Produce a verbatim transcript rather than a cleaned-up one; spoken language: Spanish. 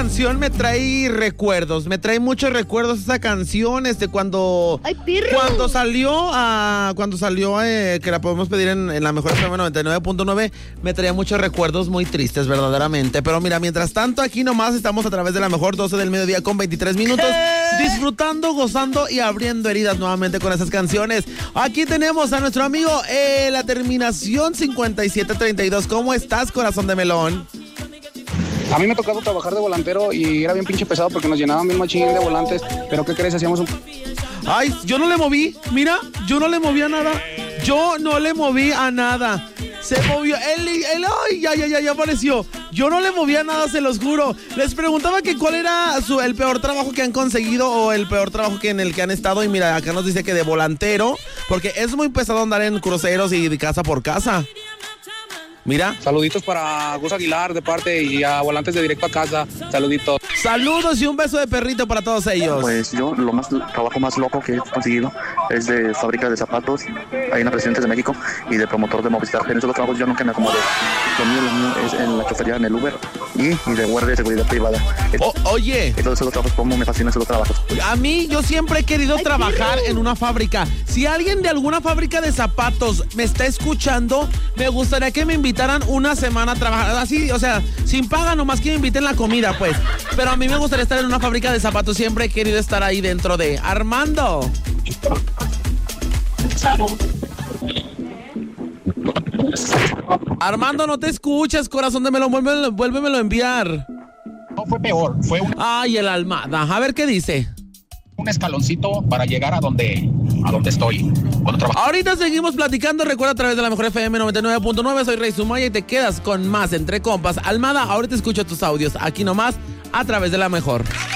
canción me trae recuerdos, me trae muchos recuerdos esa canción, este, cuando... ¡Ay, perro! Cuando salió, a, cuando salió, eh, que la podemos pedir en, en la mejor F M noventa y nueve punto nueve, me traía muchos recuerdos muy tristes, verdaderamente. Pero mira, mientras tanto, aquí nomás estamos a través de la mejor doce del mediodía con veintitrés minutos, ¡hey! Disfrutando, gozando y abriendo heridas nuevamente con esas canciones. Aquí tenemos a nuestro amigo, eh, la terminación cincuenta y siete treinta y dos. ¿Cómo estás, corazón de melón? A mí me ha tocado trabajar de volantero y era bien pinche pesado porque nos llenaban bien machín de volantes, pero ¿qué crees? Hacíamos un... Ay, yo no le moví, mira, yo no le moví a nada, yo no le moví a nada, se movió, él, él, ay, ya, ya, ya, ya apareció, yo no le moví a nada, se los juro. Les preguntaba que cuál era su, el peor trabajo que han conseguido o el peor trabajo que en el que han estado y mira, acá nos dice que de volantero, porque es muy pesado andar en cruceros y de casa por casa. Mira. Saluditos para Gus Aguilar de parte y a Volantes de Directo a Casa. Saluditos. Saludos y un beso de perrito para todos ellos. Pues yo, lo más trabajo más loco que he conseguido es de fábrica de zapatos, ahí en la Presidentes de México, y de promotor de Movistar. En esos trabajos yo nunca me acomodé. Lo mío, lo mío es en la chofería, en el Uber y, y de guardia de seguridad privada. O, oye. Entonces esos trabajos, como me fascinan esos trabajos. A mí, yo siempre he querido Ay, trabajar tío. en una fábrica. Si alguien de alguna fábrica de zapatos me está escuchando, me gustaría que me invitaran una semana a trabajar. Así, o sea, sin paga, nomás que me inviten la comida, pues. Pero a mí me gustaría estar en una fábrica de zapatos. Siempre he querido estar ahí dentro de... Armando. Armando, no te escuchas, corazón de melón. Vuélvemelo, vuélvemelo a enviar. No, fue peor. Fue un... Ay, el Almada. A ver qué dice. Un escaloncito para llegar a donde, a donde estoy. Ahorita seguimos platicando. Recuerda, a través de la mejor F M noventa y nueve punto nueve. Soy Rey Sumaya y te quedas con más Entre Compas. Almada, ahorita escucho tus audios aquí nomás a través de la mejor.